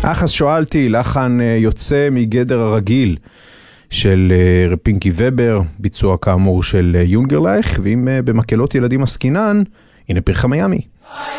אז שואלתי, לחן יוצא מגדר הרגיל של פינקי ובר, ביצוע כאמור של יונגרלייך, ואם במקהלות ילדים עסקינן, הנה פרחה מיאמי.